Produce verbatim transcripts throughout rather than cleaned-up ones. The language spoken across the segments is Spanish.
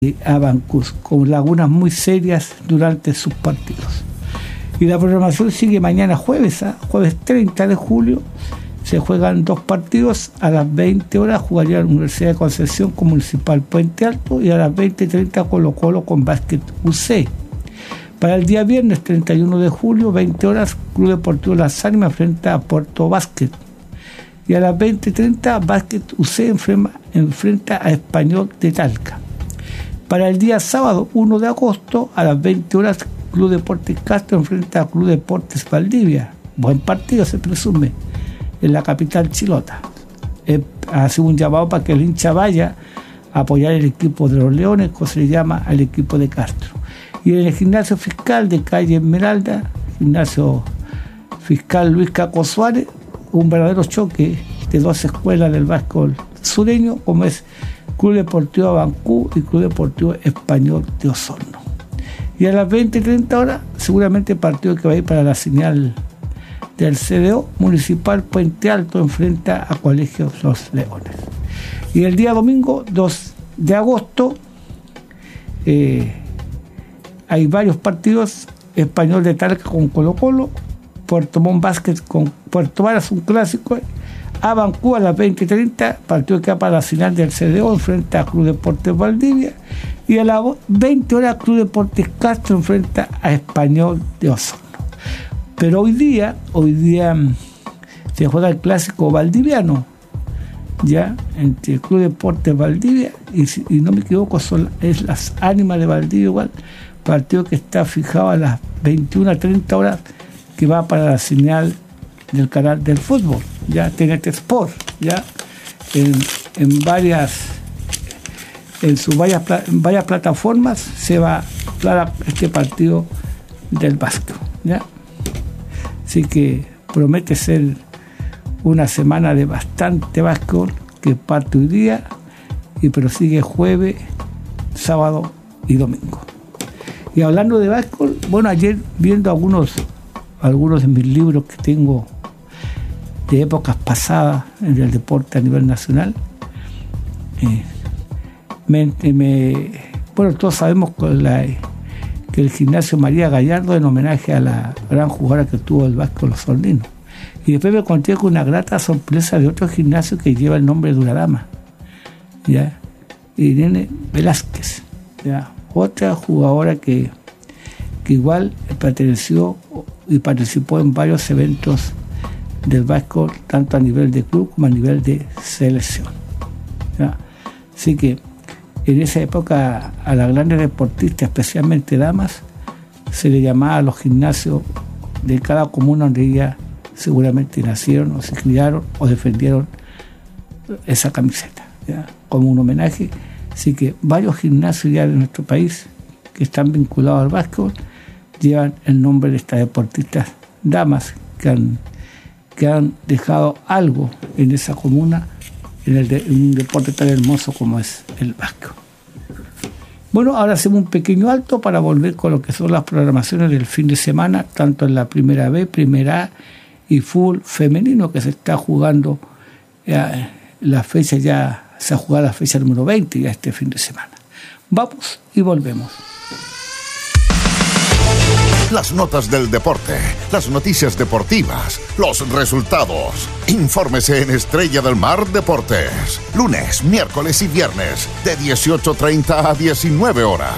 a Bancús, con lagunas muy serias durante sus partidos. Y la programación sigue mañana jueves, ¿eh? jueves treinta de julio, se juegan dos partidos. A las veinte horas jugaría la Universidad de Concepción con Municipal Puente Alto, y a las veinte treinta Colo Colo con Básquet U C. Para el día viernes treinta y uno de julio, veinte horas, Club Deportivo Las Ánimas enfrenta a Puerto Básquet. Y a las veinte treinta Básquet U C enfrenta, enfrenta a Español de Talca. Para el día sábado uno de agosto, a las veinte horas, Club Deportes Castro enfrenta a Club Deportes Valdivia. Buen partido, se presume, en la capital chilota. Eh, hace un llamado para que el hincha vaya a apoyar el equipo de los Leones, como se le llama al equipo de Castro. Y en el gimnasio fiscal de calle Esmeralda, gimnasio fiscal Luis Caco Suárez, un verdadero choque de dos escuelas del básquetbol sureño, como es Club Deportivo Abancú y Club Deportivo Español de Osorno. Y a las veinte treinta horas, seguramente el partido que va a ir para la señal del C D O, Municipal Puente Alto enfrenta a Colegio Los Leones. Y el día domingo dos de agosto eh, hay varios partidos: Español de Talca con Colo Colo, Puerto Montt Básquet con Puerto Varas, un clásico. Abancú a las veinte treinta, partido que va para la final del C D O, enfrenta a Club Deportes Valdivia. Y a las veinte horas, Club Deportes Castro enfrenta a Español de Osorno. Pero hoy día, hoy día se juega el clásico valdiviano, ya, entre el Club Deportes Valdivia y, si y no me equivoco, son, es Las Ánimas de Valdivia igual, partido que está fijado a las veintiuna treinta horas, que va para la señal del canal del fútbol, ya, T N T Sport, ya, en, en varias en sus varias, en varias plataformas se va a hablar este partido del básquet, ya. Así que promete ser una semana de bastante básquetbol, que parte hoy día y prosigue jueves, sábado y domingo. Y hablando de básquetbol, bueno, ayer viendo algunos algunos de mis libros que tengo de épocas pasadas en el deporte a nivel nacional, eh, me, me, bueno, todos sabemos que, la, que el gimnasio María Gallardo, en homenaje a la gran jugadora que tuvo el básquetbol osornino. Y después me encontré con una grata sorpresa de otro gimnasio que lleva el nombre de una dama, ¿ya? Irene Velázquez, ¿ya? Otra jugadora que, que igual perteneció y participó en varios eventos del básquetbol, tanto a nivel de club como a nivel de selección, ¿ya? Así que en esa época a las grandes deportistas, especialmente damas, se le llamaba a los gimnasios de cada comuna donde ellas seguramente nacieron o se criaron o defendieron esa camiseta, ¿ya? Como un homenaje. Así que varios gimnasios ya de nuestro país que están vinculados al básquetbol llevan el nombre de estas deportistas damas que han, que han dejado algo en esa comuna, en, el de, en un deporte tan hermoso como es el básquetbol. Bueno, ahora hacemos un pequeño alto para volver con lo que son las programaciones del fin de semana, tanto en la Primera B, Primera A y fútbol femenino, que se está jugando eh, la fecha ya, se ha jugado la fecha número veinte ya este fin de semana. Vamos y volvemos. Las notas del deporte, las noticias deportivas, los resultados. Infórmese en Estrella del Mar Deportes. Lunes, miércoles y viernes, de dieciocho treinta a diecinueve horas.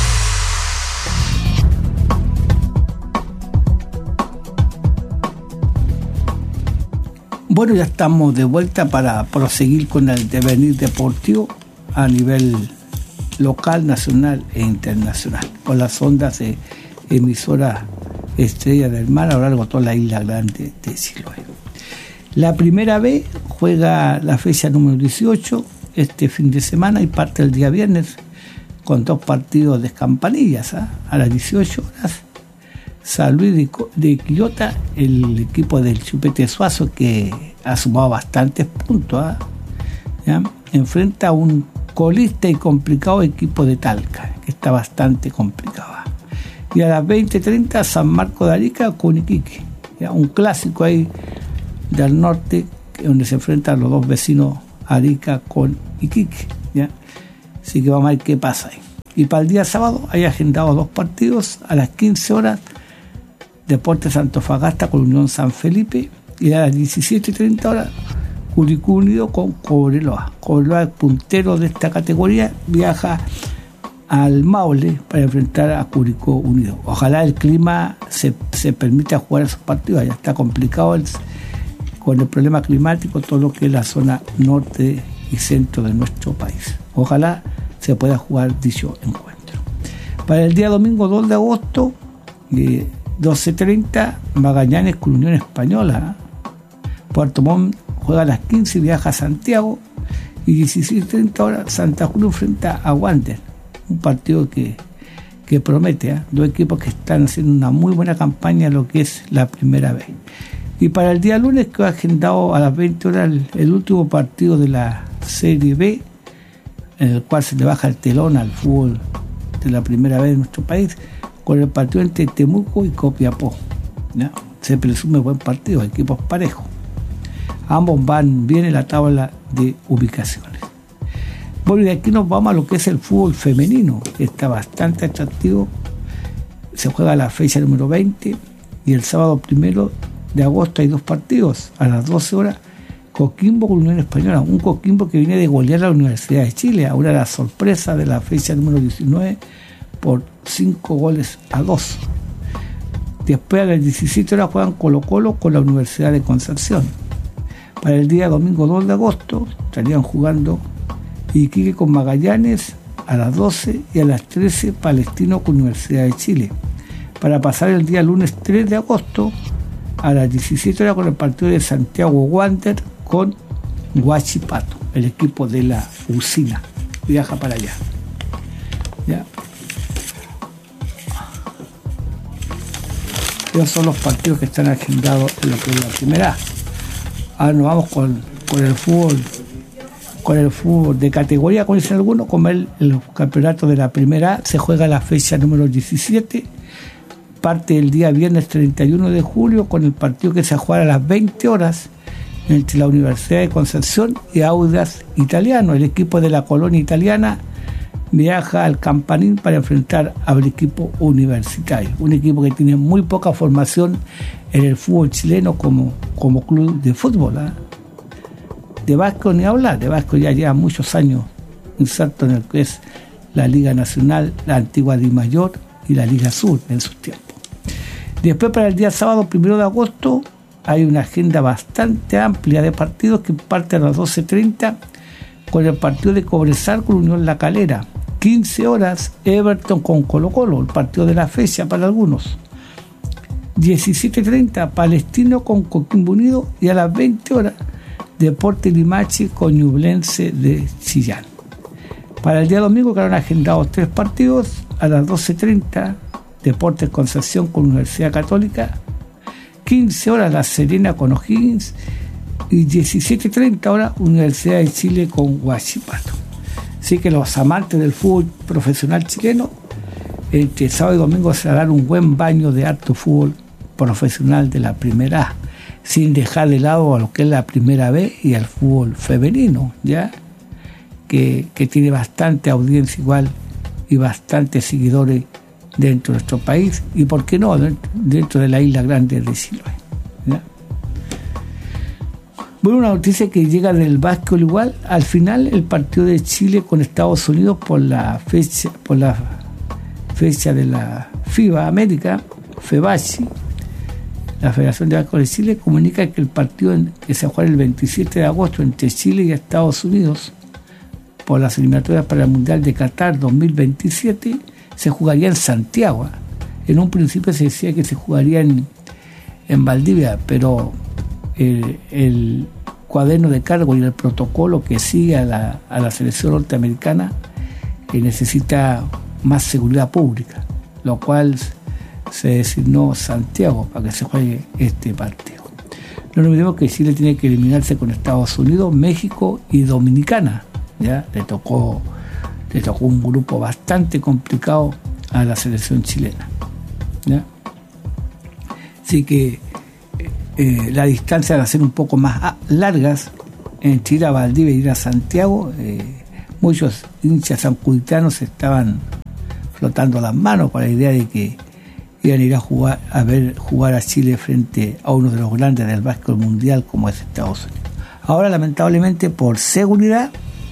Bueno, ya estamos de vuelta para proseguir con el devenir deportivo a nivel local, nacional e internacional, con las ondas de emisora Estrella del Mar a lo largo de toda la isla grande de Chiloé. La Primera B juega la fecha número dieciocho este fin de semana y parte el día viernes con dos partidos de campanillas, ¿eh? A las dieciocho horas, San Luis de, de Quillota, el equipo del Chupete Suazo, que ha sumado bastantes puntos, ¿eh? ¿Ya? Enfrenta a un colista y complicado equipo de Talca, que está bastante complicado. Y a las veinte treinta San Marcos de Arica con Iquique, ¿ya? Un clásico ahí del norte, donde se enfrentan los dos vecinos Arica con Iquique, ¿ya? Así que vamos a ver qué pasa ahí. Y para el día sábado hay agendado dos partidos a las quince horas, Deportes Antofagasta con Unión San Felipe, y a las diecisiete treinta horas Curicó Unido con Cobreloa. Cobreloa, el puntero de esta categoría, viaja al Maule para enfrentar a Curicó Unido. Ojalá el clima se, se permita jugar esos partidos. Ya está complicado el, con el problema climático todo lo que es la zona norte y centro de nuestro país. Ojalá se pueda jugar dicho encuentro. Para el día domingo dos de agosto, eh, doce treinta, Magallanes con Unión Española. Puerto Montt juega a las quince y viaja a Santiago. Y dieciséis treinta horas Santa Cruz enfrenta a Wander. Un partido que, que promete, ¿eh? Dos equipos que están haciendo una muy buena campaña en lo que es la primera vez. Y para el día lunes, que ha agendado a las veinte horas el, el último partido de la Serie B, en el cual se le baja el telón al fútbol de la primera vez en nuestro país, con el partido entre Temuco y Copiapó, ¿no? Se presume buen partido, equipos parejos. Ambos van bien en la tabla de ubicaciones. Bueno, y de aquí nos vamos a lo que es el fútbol femenino, que está bastante atractivo. Se juega la fecha número veinte y el sábado primero de agosto hay dos partidos a las doce horas. Coquimbo con Unión Española, un Coquimbo que viene de golear a la Universidad de Chile, ahora la sorpresa de la fecha número diecinueve por cinco goles a dos. Después a las diecisiete horas juegan Colo Colo con la Universidad de Concepción. Para el día domingo dos de agosto estarían jugando Iquique con Magallanes a las doce y a las trece Palestino con Universidad de Chile. Para pasar el día lunes tres de agosto a las diecisiete horas con el partido de Santiago Wander con Huachipato, el equipo de la usina. Viaja para allá. ¿Ya? Esos son los partidos que están agendados en lo que es la primera A. Ahora nos vamos con, con el fútbol, con el fútbol de categoría, como dicen algunos, como el, el campeonato de la primera A. Se juega la fecha número diecisiete, parte el día viernes treinta y uno de julio, con el partido que se juega a las veinte horas entre la Universidad de Concepción y Audax Italiano. El equipo de la colonia italiana viaja al Campanín para enfrentar al equipo universitario, un equipo que tiene muy poca formación en el fútbol chileno como, como club de fútbol, ¿eh? De Vasco ni hablar, de Vasco ya lleva muchos años inserto en el que es la Liga Nacional, la antigua Dimayor y la Liga Sur en sus tiempos. Después, para el día sábado primero de agosto, hay una agenda bastante amplia de partidos que parte a las doce treinta con el partido de Cobresal con Unión La Calera. quince horas Everton con Colo Colo, el partido de la fecha para algunos. diecisiete treinta Palestino con Coquimbo Unido, y a las veinte horas Deportes Limache con Ñublense de Chillán. Para el día domingo quedaron agendados tres partidos. A las doce treinta Deportes Concepción con Universidad Católica, quince horas La Serena con O'Higgins y diecisiete treinta horas Universidad de Chile con Huachipato. Así que los amantes del fútbol profesional chileno, entre sábado y domingo se darán un buen baño de harto fútbol profesional de la primera A, sin dejar de lado a lo que es la primera B y al fútbol femenino, ya que, que tiene bastante audiencia igual y bastantes seguidores dentro de nuestro país, y por qué no dentro, dentro de la isla grande de Chiloé, ¿ya? Bueno, una noticia que llega del básquetbol igual. Al final, el partido de Chile con Estados Unidos por la fecha por la fecha de la FIBA América, FEBACHI, la Federación de Básquetbol de Chile, comunica que el partido en, que se juega el veintisiete de agosto entre Chile y Estados Unidos por las eliminatorias para el Mundial de Qatar dos mil veintisiete se jugaría en Santiago. En un principio se decía que se jugaría en, en Valdivia, pero el, el cuaderno de cargo y el protocolo que sigue a la, a la selección norteamericana que necesita más seguridad pública, lo cual se designó Santiago para que se juegue este partido. No nos olvidemos que Chile tiene que eliminarse con Estados Unidos, México y Dominicana. Ya le tocó le tocó un grupo bastante complicado a la selección chilena, ¿ya? Así que eh, la distancia va a ser un poco más largas entre ir a Valdivia y ir a Santiago. Eh, muchos hinchas sanjuanitanos estaban flotando las manos con la idea de que iban a ir a jugar a ver jugar a Chile frente a uno de los grandes del básquetbol mundial como es Estados Unidos. Ahora, lamentablemente, por seguridad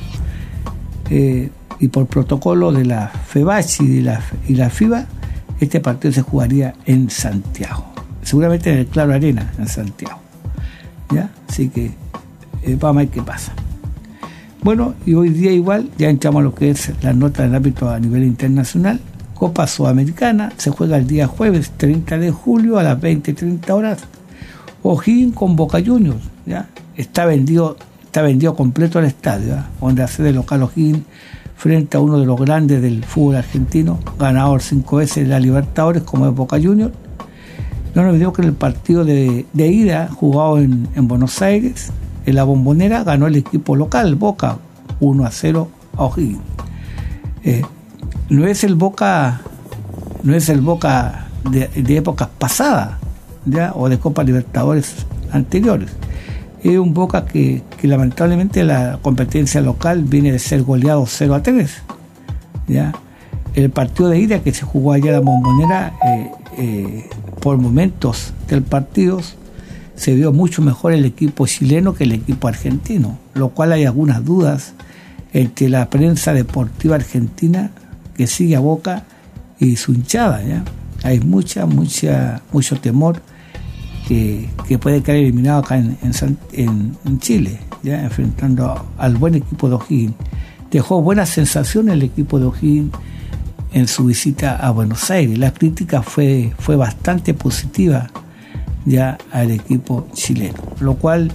eh, y por protocolo de la FEBACHI y la, y la FIBA, este partido se jugaría en Santiago, seguramente en el Claro Arena, en Santiago. ¿Ya? Así que eh, vamos a ver qué pasa. Bueno, y hoy día igual ya entramos a lo que es la nota del ámbito a nivel internacional. Copa Sudamericana se juega el día jueves treinta de julio a las veinte treinta horas. O'Higgins con Boca Juniors, ¿ya? Está vendido, está vendido completo el estadio, ¿ya? Donde hace de local O'Higgins frente a uno de los grandes del fútbol argentino, ganador cinco veces de la Libertadores como es Boca Juniors. No nos olvidemos que en el partido de, de ida jugado en, en Buenos Aires, en la Bombonera, ganó el equipo local, Boca, uno a cero a O'Higgins. Eh, no es el Boca, no es el Boca de, de épocas pasadas, ¿ya? O de Copa Libertadores anteriores. Es un Boca que, que lamentablemente la competencia local viene de ser goleado cero a tres. ¿Ya? El partido de ida que se jugó allá en la Bombonera, eh, eh, por momentos del partido se vio mucho mejor el equipo chileno que el equipo argentino, lo cual hay algunas dudas entre la prensa deportiva argentina que sigue a Boca y su hinchada, ¿ya? Hay mucha, mucha, mucho temor que, que puede quedar eliminado acá en, en, en Chile, ¿ya? Enfrentando al buen equipo de O'Higgins. Dejó buenas sensaciones el equipo de O'Higgins en su visita a Buenos Aires. La crítica fue, fue bastante positiva ya al equipo chileno, lo cual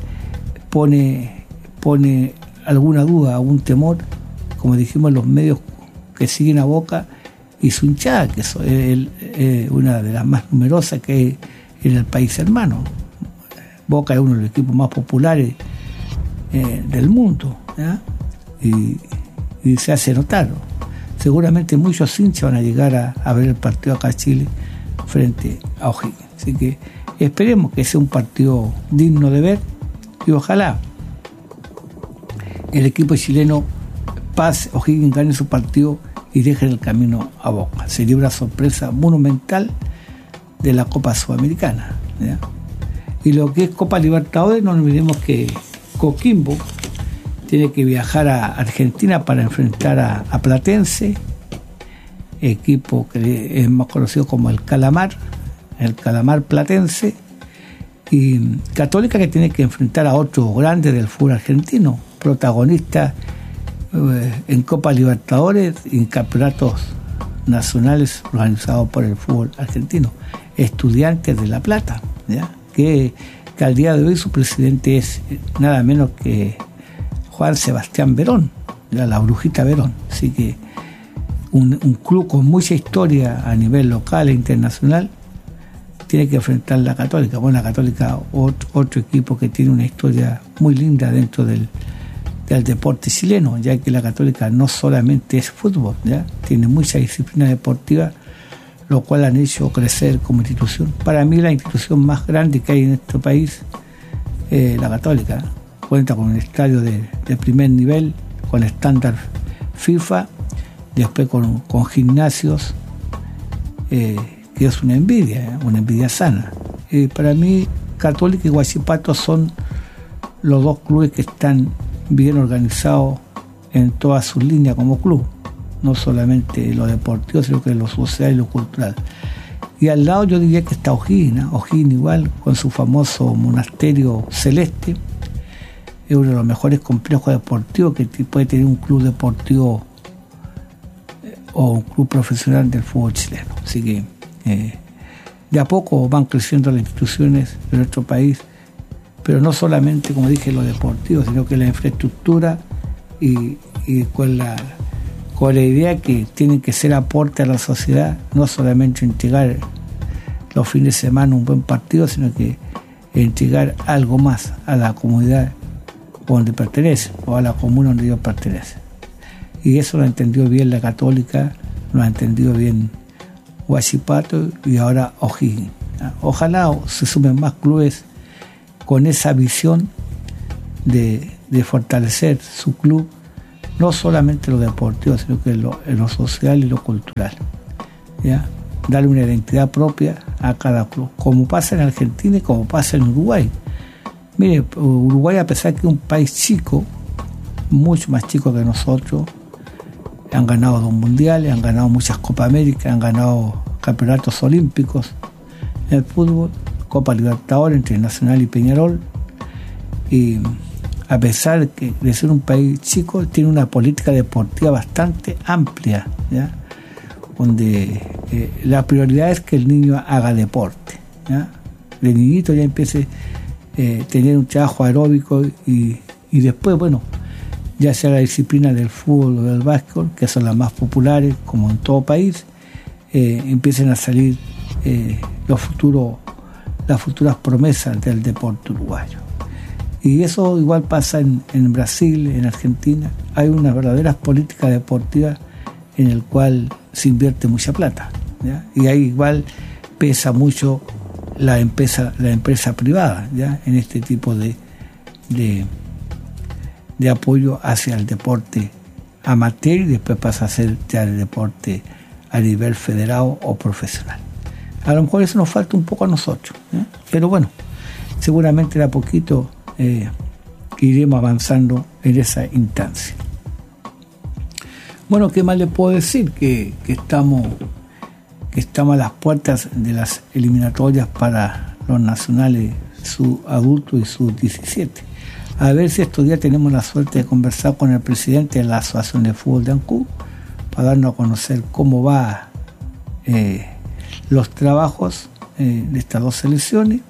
pone, pone alguna duda, algún temor, como dijimos, los medios que siguen a Boca y su hinchada, que es el, eh, una de las más numerosas que hay en el país hermano. Boca es uno de los equipos más populares eh, del mundo, ¿ya? Y, y se hace notar. Seguramente muchos hinchas van a llegar a, a ver el partido acá en Chile frente a O'Higgins. Así que esperemos que sea un partido digno de ver y ojalá el equipo chileno pase, O'Higgins gane su partido y deje el camino a Boca. Sería una sorpresa monumental de la Copa Sudamericana, ¿ya? Y lo que es Copa Libertadores, no olvidemos que Coquimbo tiene que viajar a Argentina para enfrentar a, a Platense, equipo que es más conocido como el Calamar, el Calamar Platense, y Católica, que tiene que enfrentar a otro grande del fútbol argentino, protagonista eh, en Copa Libertadores y en campeonatos nacionales organizados por el fútbol argentino, Estudiantes de La Plata, ¿ya? Que, que al día de hoy su presidente es nada menos que Juan Sebastián Verón, ¿ya? La Brujita Verón. Así que un, un club con mucha historia a nivel local e internacional tiene que enfrentar la Católica. Bueno, la Católica, otro, otro equipo que tiene una historia muy linda dentro del, del deporte chileno, ya que la Católica no solamente es fútbol, ¿ya? Tiene mucha disciplina deportiva, lo cual han hecho crecer como institución. Para mí la institución más grande que hay en este país es eh, la Católica. Cuenta con un estadio de, de primer nivel, con estándar FIFA, después con, con gimnasios, eh, que es una envidia, una envidia sana. Eh, para mí, Católica y Huachipato son los dos clubes que están bien organizados en todas sus líneas como club, no solamente lo deportivo, sino que lo social y lo cultural. Y al lado yo diría que está O'Higgins, ¿eh? O'Higgins igual, con su famoso monasterio celeste, es uno de los mejores complejos deportivos que puede tener un club deportivo eh, o un club profesional del fútbol chileno. Así que eh, de a poco van creciendo las instituciones de nuestro país, pero no solamente, como dije, lo deportivo, sino que la infraestructura y, y con la con la idea que tienen que ser aporte a la sociedad, no solamente entregar los fines de semana un buen partido, sino que entregar algo más a la comunidad donde pertenece, o a la comuna donde ellos pertenecen. Y eso lo ha entendido bien la Católica, lo ha entendido bien Huachipato y ahora O'Higgins. Ojalá se sumen más clubes con esa visión de, de fortalecer su club, no solamente lo deportivo, sino que lo, en lo social y lo cultural. ¿ya? Darle una identidad propia a cada club, como pasa en Argentina y como pasa en Uruguay. Mire, Uruguay, a pesar que es un país chico, mucho más chico que nosotros, han ganado dos mundiales, han ganado muchas Copas América, han ganado campeonatos olímpicos en el fútbol, Copa Libertadores entre Nacional y Peñarol, y a pesar de, que, de ser un país chico, tiene una política deportiva bastante amplia, ¿ya? Donde eh, la prioridad es que el niño haga deporte, ¿ya? De niñito ya empiece a eh, tener un trabajo aeróbico y, y después, bueno, ya sea la disciplina del fútbol o del básquetbol, que son las más populares, como en todo país, eh, empiecen a salir eh, los futuros, las futuras promesas del deporte uruguayo. Y eso igual pasa en, en Brasil, en Argentina. Hay unas verdaderas políticas deportivas en el cual se invierte mucha plata, ¿ya? Y ahí igual pesa mucho la empresa, la empresa privada, ¿ya? En este tipo de, de, de apoyo hacia el deporte amateur, y después pasa a ser ya el deporte a nivel federado o profesional. A lo mejor eso nos falta un poco a nosotros, ¿eh? Pero bueno, seguramente de a poquito eh, iremos avanzando en esa instancia. Bueno, ¿qué más le puedo decir? Que, que estamos que estamos a las puertas de las eliminatorias para los nacionales sub adultos y sub diecisiete. A ver si estos días tenemos la suerte de conversar con el presidente de la Asociación de Fútbol de Ancud para darnos a conocer cómo va eh, los trabajos eh, de estas dos selecciones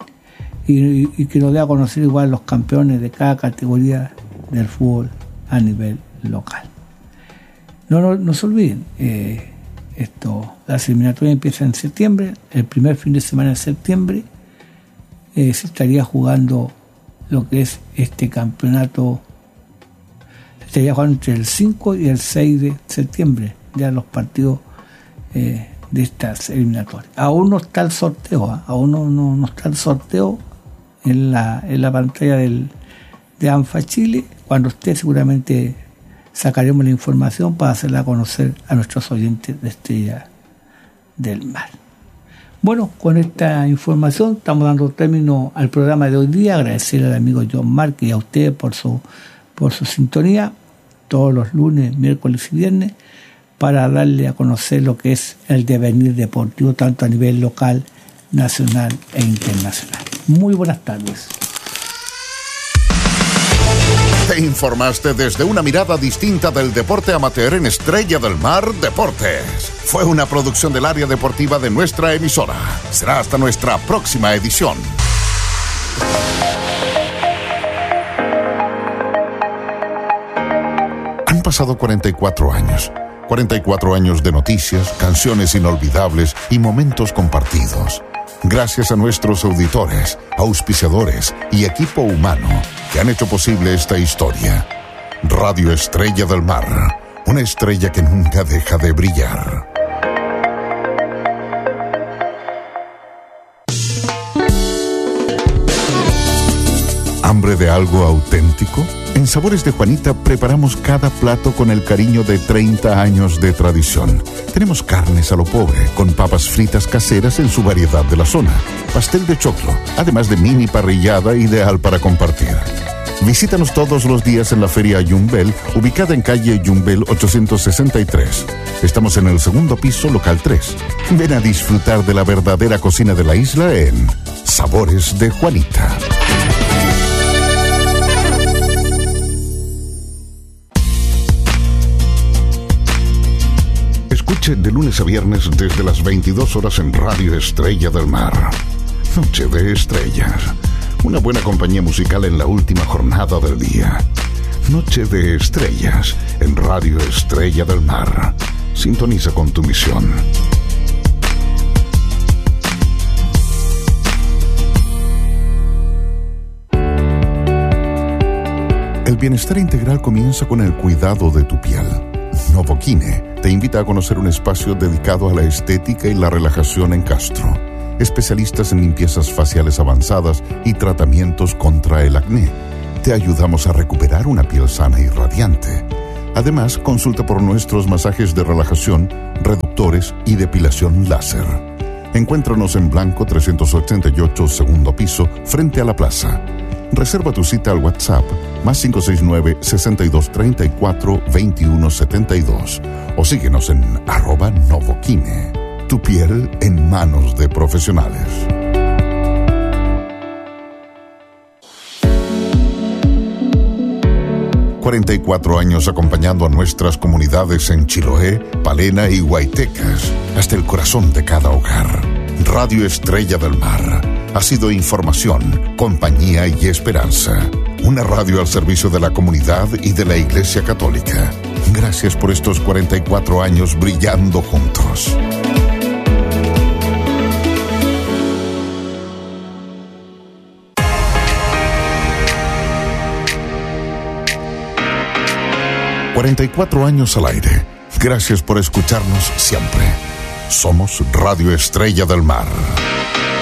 y, y, y que nos dé a conocer igual los campeones de cada categoría del fútbol a nivel local. No, no, no se olviden, eh, esto, las eliminatorias empiezan en septiembre, el primer fin de semana de septiembre eh, se estaría jugando lo que es este campeonato, se estaría jugando entre el cinco y el seis de septiembre, ya los partidos eh, de estas eliminatorias. Aún no está el sorteo, ¿eh? aún no, no, no está el sorteo en la, en la pantalla del, de ANFA Chile. Cuando esté, seguramente sacaremos la información para hacerla conocer a nuestros oyentes de Estrella del Mar. Bueno, con esta información estamos dando término al programa de hoy día. Agradecer al amigo John Márquez y a usted por su, por su sintonía todos los lunes, miércoles y viernes para darle a conocer lo que es el devenir deportivo tanto a nivel local, nacional e internacional. Muy buenas tardes. Te informaste desde una mirada distinta del deporte amateur en Estrella del Mar Deportes. Fue una producción del área deportiva de nuestra emisora. Será hasta nuestra próxima edición. Han pasado cuarenta y cuatro años. cuarenta y cuatro años de noticias, canciones inolvidables y momentos compartidos. Gracias a nuestros auditores, auspiciadores y equipo humano que han hecho posible esta historia. Radio Estrella del Mar, una estrella que nunca deja de brillar. ¿Hambre de algo auténtico? En Sabores de Juanita preparamos cada plato con el cariño de treinta años de tradición. Tenemos carnes a lo pobre, con papas fritas caseras en su variedad de la zona, pastel de choclo, además de mini parrillada ideal para compartir. Visítanos todos los días en la Feria Yumbel, ubicada en calle Yumbel ochocientos sesenta y tres. Estamos en el segundo piso, local tres. Ven a disfrutar de la verdadera cocina de la isla en Sabores de Juanita. Escuche de lunes a viernes desde las veintidós horas en Radio Estrella del Mar. Noche de Estrellas. Una buena compañía musical en la última jornada del día. Noche de Estrellas en Radio Estrella del Mar. Sintoniza con tu misión. El bienestar integral comienza con el cuidado de tu piel. Novoquine te invita a conocer un espacio dedicado a la estética y la relajación en Castro. Especialistas en limpiezas faciales avanzadas y tratamientos contra el acné. Te ayudamos a recuperar una piel sana y radiante. Además, consulta por nuestros masajes de relajación, reductores inductores y depilación láser. Encuéntranos en Blanco trescientos ochenta y ocho, segundo piso, frente a la plaza. Reserva tu cita al WhatsApp más cinco seis nueve, sesenta y dos treinta y cuatro, veintiuno setenta y dos o síguenos en arroba Novoquine. Tu piel en manos de profesionales. cuarenta y cuatro años acompañando a nuestras comunidades en Chiloé, Palena y Huaytecas, hasta el corazón de cada hogar. Radio Estrella del Mar ha sido información, compañía y esperanza. Una radio al servicio de la comunidad y de la Iglesia Católica. Gracias por estos cuarenta y cuatro años brillando juntos. cuarenta y cuatro años al aire. Gracias por escucharnos siempre. Somos Radio Estrella del Mar.